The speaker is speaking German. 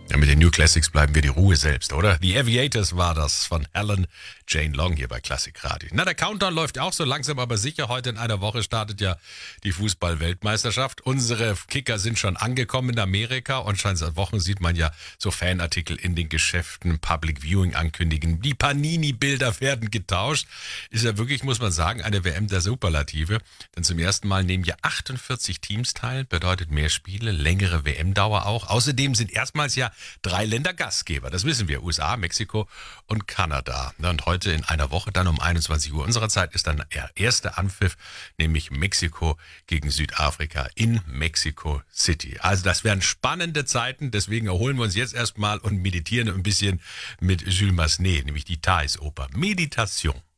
Ja, mit den New Classics bleiben wir die Ruhe selbst, oder? The Aviators war das von Helen Jane Long hier bei Klassikradio. Na, der Countdown läuft auch so langsam, aber sicher. Heute in einer Woche startet ja die Fußball-Weltmeisterschaft. Unsere Kicker sind schon angekommen in Amerika und schon seit Wochen sieht man ja so Fanartikel in den Geschäften, Public Viewing ankündigen. Die Panini-Bilder werden getauscht. Ist ja wirklich, muss man sagen, eine WM der Superlative. Denn zum ersten Mal nehmen ja 48 Teams teil, bedeutet mehr Spiele, längere WM-Dauer auch. Außerdem sind erstmals ja 3 Länder Gastgeber, das wissen wir, USA, Mexiko und Kanada. Und heute in einer Woche, dann um 21 Uhr unserer Zeit, ist dann der erste Anpfiff, nämlich Mexiko gegen Südafrika in Mexico City. Also das wären spannende Zeiten, deswegen erholen wir uns jetzt erstmal und meditieren ein bisschen mit Jules Massenet, nämlich die Thais-Oper Meditation.